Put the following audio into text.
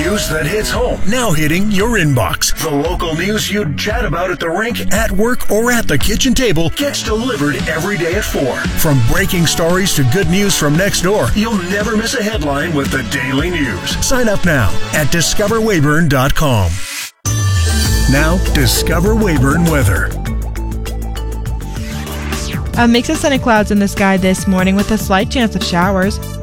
news that hits home. Now hitting your inbox. The local news you'd chat about at the rink, at work, or at the kitchen table gets delivered every day at 4. From breaking stories to good news from next door, you'll never miss a headline with the Daily News. Sign up now at discoverweyburn.com. Now, Discover Weyburn weather. A mix of sunny clouds in the sky this morning with a slight chance of showers.